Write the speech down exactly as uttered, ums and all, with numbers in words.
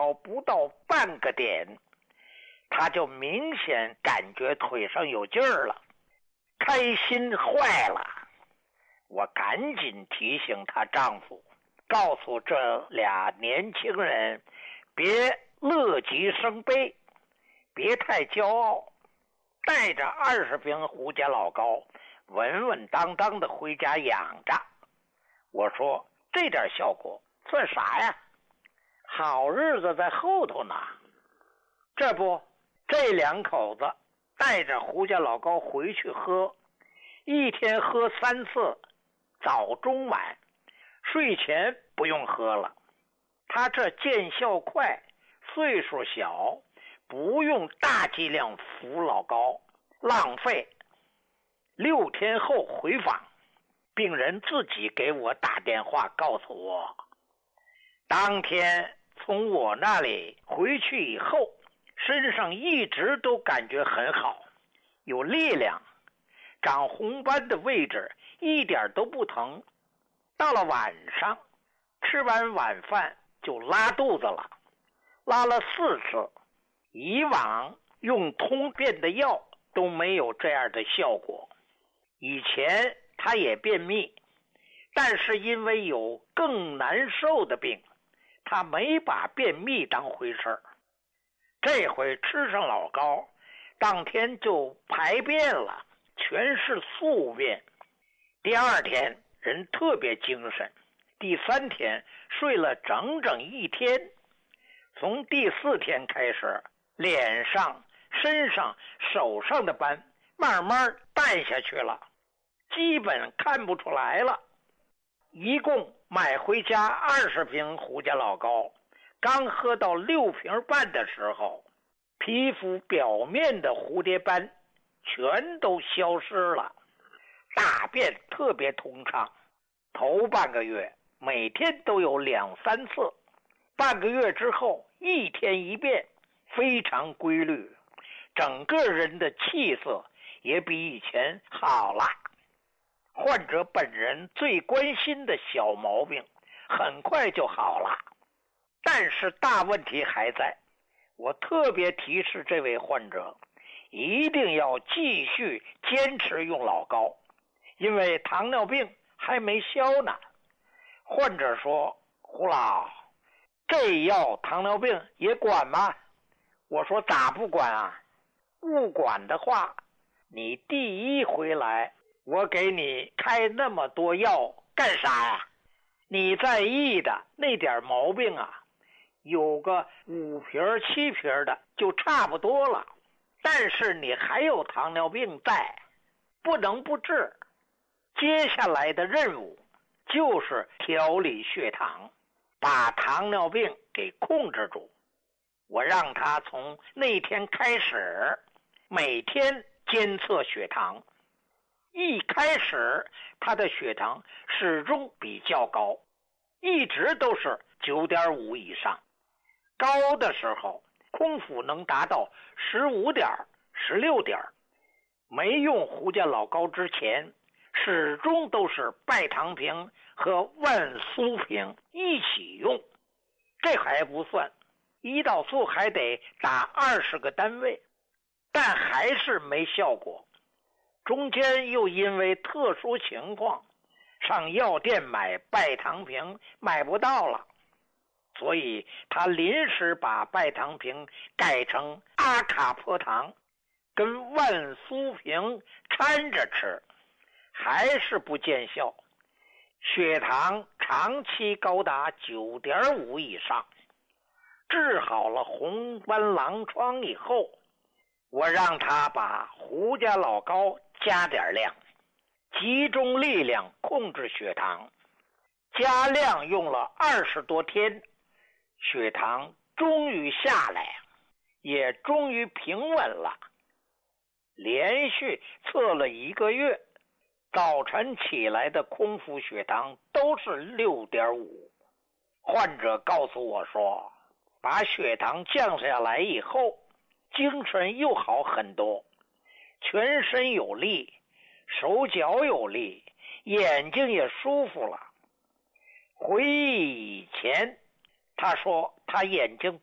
高不到半个点，他就明显感觉腿上有劲儿了，开心坏了。我赶紧提醒她丈夫，告诉这俩年轻人别乐极生悲，别太骄傲，带着二十瓶胡家老高稳稳当当的回家养着。我说这点效果算啥呀？好日子在后头呢。这不，这两口子带着胡家老高回去喝，一天喝三次，早中晚，睡前不用喝了。他这见效快，岁数小，不用大剂量服老高，浪费。六天后回访，病人自己给我打电话告诉我，当天从我那里回去以后，身上一直都感觉很好，有力量，长红斑的位置一点都不疼。到了晚上，吃完晚饭就拉肚子了，拉了四次。以往用通便的药都没有这样的效果。以前他也便秘，但是因为有更难受的病，他没把便秘当回事儿。这回吃上老高，当天就排便了，全是宿便。第二天人特别精神，第三天睡了整整一天。从第四天开始，脸上、身上、手上的斑慢慢淡下去了，基本看不出来了。一共买回家二十瓶胡家老高，刚喝到六瓶半的时候，皮肤表面的蝴蝶斑全都消失了，大便特别通畅。头半个月每天都有两三次，半个月之后一天一便，非常规律，整个人的气色也比以前好了。患者本人最关心的小毛病很快就好了，但是大问题还在。我特别提示这位患者一定要继续坚持用老高，因为糖尿病还没消呢。患者说，胡老，这药糖尿病也管吗？我说咋不管啊？不管的话，你第一回来我给你开那么多药干啥呀？你在意的那点毛病啊，有个五瓶七瓶的就差不多了，但是你还有糖尿病在，不能不治。接下来的任务就是调理血糖，把糖尿病给控制住。我让他从那天开始每天监测血糖。一开始他的血糖始终比较高，一直都是 九点五 以上，高的时候空腹能达到十五点、十六点。没用胡家老高之前，始终都是拜糖平和万苏平一起用。这还不算，胰岛素还得打二十个单位，但还是没效果。中间又因为特殊情况，上药店买拜糖平买不到了，所以他临时把拜糖平改成阿卡坡糖，跟万苏平掺着吃，还是不见效，血糖长期高达 九点五 以上。治好了红斑狼疮以后，我让他把胡家老高加点量，集中力量控制血糖。加量用了二十多天，血糖终于下来，也终于平稳了。连续测了一个月，早晨起来的空腹血糖都是 六点五。患者告诉我说，把血糖降下来以后，精神又好很多，全身有力，手脚有力，眼睛也舒服了。回忆以前，他说他眼睛